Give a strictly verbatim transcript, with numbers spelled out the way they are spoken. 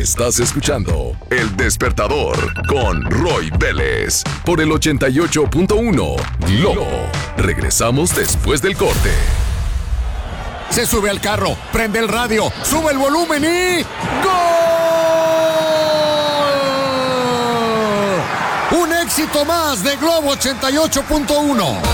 Estás escuchando El Despertador con Roy Vélez por el ochenta y ocho punto uno Globo. Regresamos después del corte. Se sube al carro, prende el radio, sube el volumen y... ¡Gol! Un éxito más de Globo ochenta y ocho punto uno.